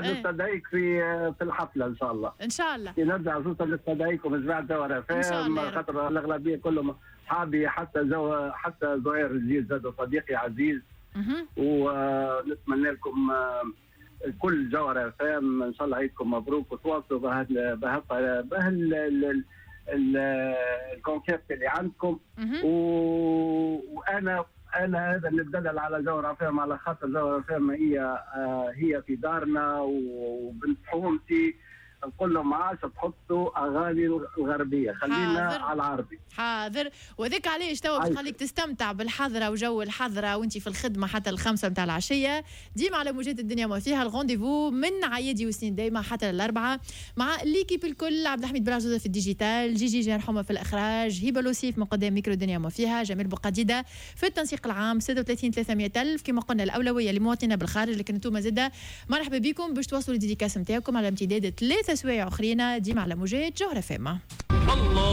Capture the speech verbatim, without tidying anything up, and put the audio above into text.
نستدعيك في في الحفله ان شاء الله. ان شاء الله نرجع خصوصا نستدعيكم جماعه جوهر فهم، خاطر الاغلبيه كلهم اصحابي، حتى زو حتى زهير الجيل زاد صديقي عزيز. ونتمنى لكم كل جوهر فهم ان شاء الله عيدكم مبروك، وتواصلوا بهال بهال بهال الكونسيبت اللي عندكم. وانا انا هذا نتدلل على جوهر فهم على خاطر جوهر فهم هي آه هي في دارنا وبنت حومتي. نقول لهم ما عادش تحطوا اغاني الغربيه، خلينا حاضر. على العربي. حاضر. وذيك علاش توا باش نخليك تستمتع بالحضره وجو الحضره وانت في الخدمه حتى الخمسه نتاع العشيه. ديما على موجات الدنيا ما فيها الغونديفو من عيادي وسنين دايما حتى الاربعه مع ليكيب الكل. عبد الحميد براجوزه في الديجيتال، جيجي جي رحمه في الاخراج، هبه لوسيف من قدام ميكرو الدنيا ما فيها، جميل بوقديده في التنسيق العام. ستة وثلاثين ثلاثمية ألف كما قلنا الاولويه لمواطنينا بالخارج، لكن انتم زاده مرحبا بكم باش توصلوا الديديكاس نتاعكم على امتداد ثلاثه سوايع اخرين ديما على موجات جوهر فما. الله